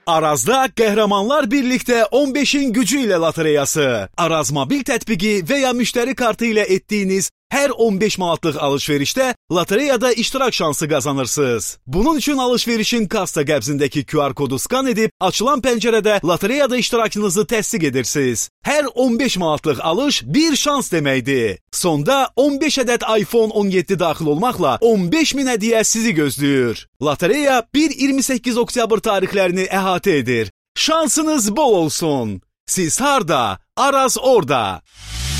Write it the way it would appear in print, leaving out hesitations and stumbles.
Arazda Qəhrəmanlar birlikdə 15'in gücü ilə lotereyası. Araz mobil tətbiqi veya müşteri kartı ilə etdiyiniz hər 15 manatlıq alışverişdə lotereyada iştirak şansı qazanırsınız. Bunun üçün alışverişin kassa qəbzindəki QR kodu skan edib, açılan pəncərədə lotereyada iştirakınızı təsdiq edirsiniz. Hər 15 manatlıq alış bir şans deməkdir. Sonda 15 ədəd iPhone 17 daxil olmaqla 15.000 hədiyyə sizi gözləyir. Lotereya 1-28 oktyabr tarixlərini əhatə edir. Şansınız bol olsun. Siz harda? Araz orada.